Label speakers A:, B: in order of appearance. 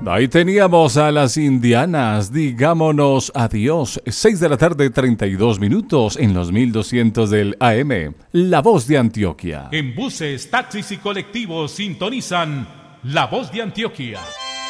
A: Ahí teníamos a las indianas, digámonos adiós, 6 de la tarde, 32 minutos en los 1200 del AM, La Voz de Antioquia.
B: En buses, taxis y colectivos sintonizan La Voz de Antioquia.